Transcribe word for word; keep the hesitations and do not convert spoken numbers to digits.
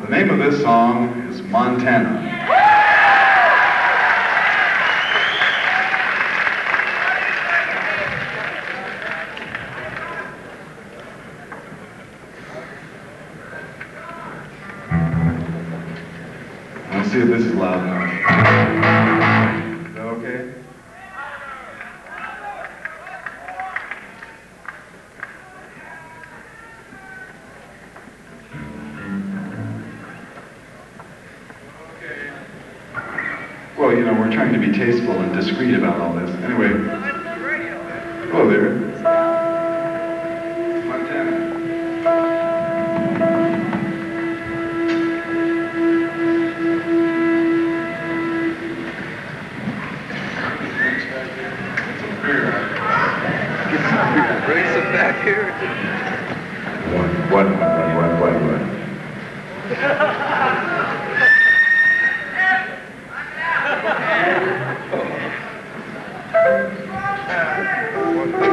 The name of this song is Montana. Let's see if this is loud enough. Is that okay? Well, you know, we're trying to be tasteful and discreet about all this. Anyway. Hello there. Montana. Bring some back here. One, one, one, one, one, one, one. Oh.